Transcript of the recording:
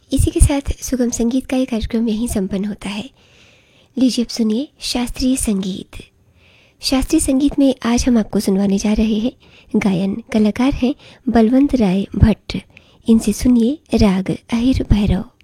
इसी के साथ सुगम संगीत का ये कार्यक्रम यहीं संपन्न होता है। लीजिए अब सुनिए शास्त्रीय संगीत। शास्त्रीय संगीत में आज हम आपको सुनवाने जा रहे हैं गायन कलाकार हैं बलवंत राय भट्ट। इनसे सुनिए राग अहिर भैरव।